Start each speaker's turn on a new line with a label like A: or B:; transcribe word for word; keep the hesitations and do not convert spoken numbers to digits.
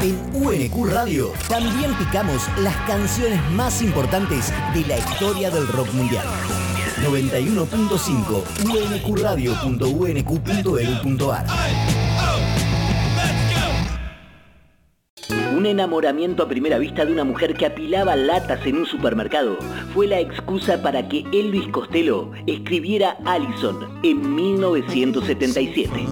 A: En U N Q Radio también picamos las canciones más importantes de la historia del rock mundial. noventa y uno punto cinco u n q radio punto u n q punto e d u punto a r. Un enamoramiento a primera vista de una mujer que apilaba latas en un supermercado fue la excusa para que Elvis Costello escribiera Allison en mil novecientos setenta y siete.